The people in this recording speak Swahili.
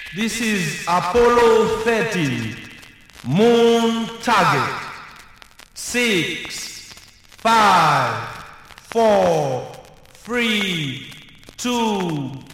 This is Apollo 13. Moon target. 6, 5, 4, 3, 2,